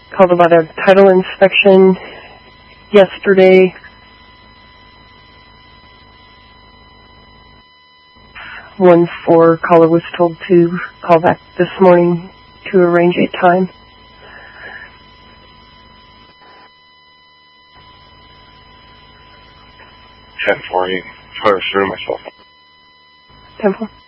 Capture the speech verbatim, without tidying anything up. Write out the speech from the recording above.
Called about a title inspection yesterday. one four caller was told to call back this morning to arrange a time. ten four, you put her through myself. ten four.